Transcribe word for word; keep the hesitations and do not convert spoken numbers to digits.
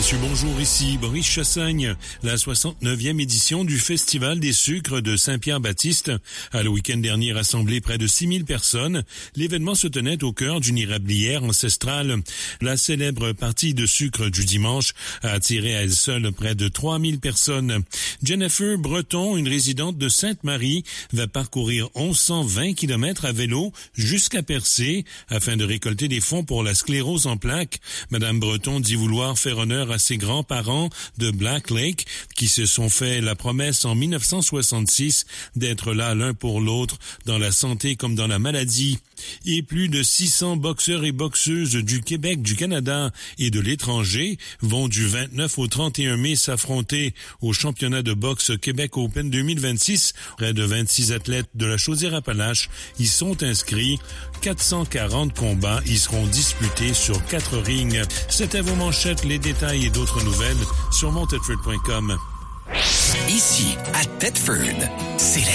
messieurs, bonjour, ici Boris Chassagne. La soixante-neuvième édition du Festival des sucres de Saint-Pierre-Baptiste a le week-end dernier rassemblé près de six mille personnes. L'événement se tenait au cœur d'une érablière ancestrale. La célèbre partie de sucre du dimanche a attiré à elle seule près de trois mille personnes. Jennifer Breton, une résidente de Sainte-Marie, va parcourir onze cent vingt kilomètres à vélo jusqu'à Percé afin de récolter des fonds pour la sclérose en plaques. Madame Breton dit vouloir faire honneur à ses grands-parents de Black Lake qui se sont fait la promesse en mille neuf cent soixante-six d'être là l'un pour l'autre dans la santé comme dans la maladie. Et plus de six cents boxeurs et boxeuses du Québec, du Canada et de l'étranger vont du vingt-neuf au trente et un mai s'affronter au championnat de boxe Québec Open deux mille vingt-six. Près de vingt-six athlètes de la Chaudière-Appalaches y sont inscrits. quatre cent quarante combats y seront disputés sur quatre rings. C'était vos manchettes, les détails et d'autres nouvelles sur mon tedford point com. Ici, à Tedford, c'est la